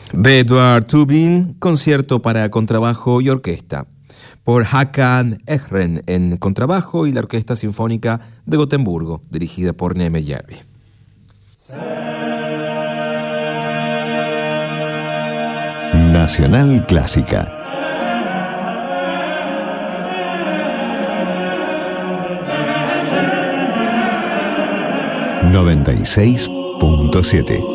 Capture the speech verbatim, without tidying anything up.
De Edward Tubin, concierto para contrabajo y orquesta, por Håkan Ehren en contrabajo y la Orquesta Sinfónica de Gotemburgo, dirigida por Neme Järvi. Nacional Clásica. noventa y seis punto siete.